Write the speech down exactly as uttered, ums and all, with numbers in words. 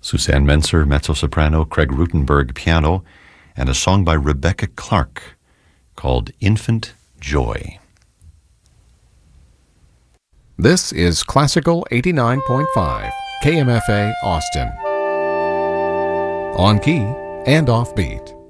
Suzanne Menser, mezzo-soprano, Craig Rutenberg, piano, and a song by Rebecca Clark called Infant Joy. This is Classical eighty-nine point five, K M F A Austin. On key and offbeat.